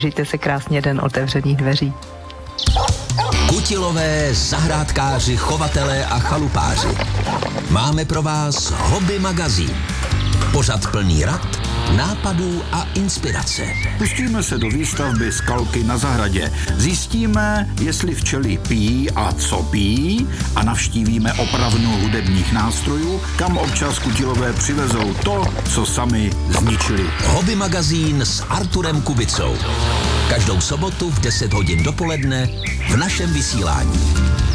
Žijte se krásně den otevřených dveří. Kutilové, zahrádkáři, chovatelé a chalupáři. Máme pro vás Hobby magazín. Pořad plný rad, nápadů a inspirace. Pustíme se do výstavby skalky na zahradě. Zjistíme, jestli včely pijí a co pijí a navštívíme opravnu hudebních nástrojů, kam občas Kutilové přivezou to, co sami zničili. Hobby magazín s Arturem Kubicou. Každou sobotu v 10 hodin dopoledne v našem vysílání.